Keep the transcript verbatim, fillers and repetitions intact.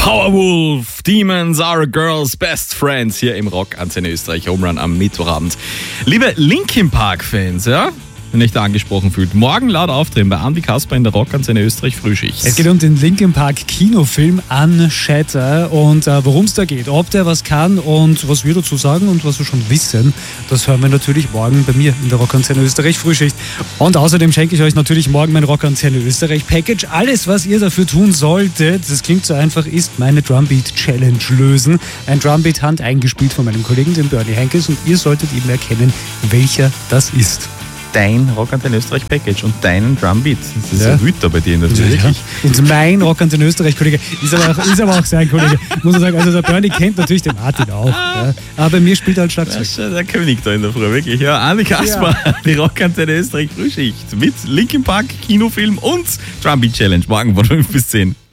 Powerwolf, Demons are a girl's best friends hier im Rockantenne Österreich Home Run am Mittwochabend. Liebe Linkin Park-Fans, ja, wenn euch da angesprochen fühlt, morgen laut auftreten bei Andi Kasper in der Rockantenne Österreich Frühschicht. Es geht um den Linkin Park Kinofilm Unshatter und äh, worum es da geht, ob der was kann und was wir dazu sagen und was wir schon wissen, das hören wir natürlich morgen bei mir in der Rockantenne Österreich Frühschicht. Und außerdem schenke ich euch natürlich morgen mein Rockantenne Österreich Package. Alles, was ihr dafür tun solltet, das klingt so einfach, ist meine Drumbeat Challenge lösen. Ein Drumbeat Hand eingespielt von meinem Kollegen, dem Bernie Henkes, und ihr solltet eben erkennen, welcher das ist. Dein Rockantenne Österreich Package und deinen Drumbeat. Das ist ja wütend bei dir natürlich. Ja. Und mein Rockantenne Österreich Kollege ist aber auch, ist aber auch sein Kollege. Muss man sagen, also der Bernie kennt natürlich den Martin auch. Ja. Aber bei mir spielt er halt Schlagzeug. Das ist ja der König da in der Früh, wirklich. Ja, Andi Kasper, ja. Die Rockantenne Österreich Frühschicht mit Linkin Park Kinofilm und Drumbeat Challenge morgen von fünf bis zehn.